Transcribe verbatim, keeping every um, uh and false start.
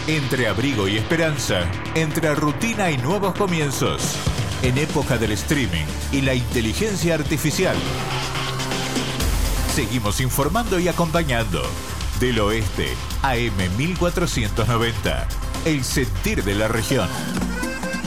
Entre abrigo y esperanza, entre rutina y nuevos comienzos, en época del streaming y la inteligencia artificial. Seguimos informando y acompañando. Del Oeste, A M mil cuatrocientos noventa, el sentir de la región.